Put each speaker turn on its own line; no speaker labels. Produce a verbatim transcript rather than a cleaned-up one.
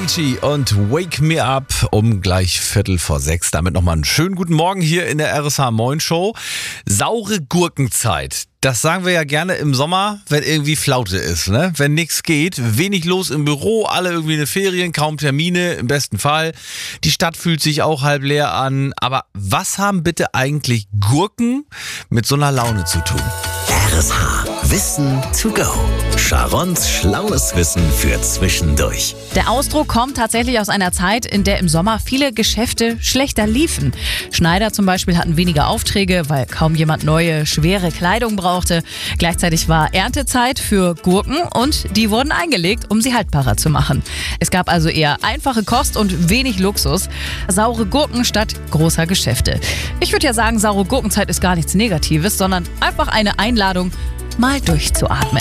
Avicii und Wake Me Up um gleich Viertel vor sechs. Damit nochmal einen schönen guten Morgen hier in der R S H Moin Show. Saure Gurkenzeit. Das sagen wir ja gerne im Sommer, wenn irgendwie Flaute ist, ne? Wenn nichts geht, wenig los im Büro, alle irgendwie in den Ferien, kaum Termine, im besten Fall. Die Stadt fühlt sich auch halb leer an. Aber was haben bitte eigentlich Gurken mit so einer Laune zu tun?
R S H Wissen to go. Sharons schlaues Wissen für zwischendurch.
Der Ausdruck kommt tatsächlich aus einer Zeit, in der im Sommer viele Geschäfte schlechter liefen. Schneider zum Beispiel hatten weniger Aufträge, weil kaum jemand neue, schwere Kleidung brauchte. Gleichzeitig war Erntezeit für Gurken und die wurden eingelegt, um sie haltbarer zu machen. Es gab also eher einfache Kost und wenig Luxus. Saure Gurken statt großer Geschäfte. Ich würde ja sagen, saure Gurkenzeit ist gar nichts Negatives, sondern einfach eine Einladung, mal durchzuatmen.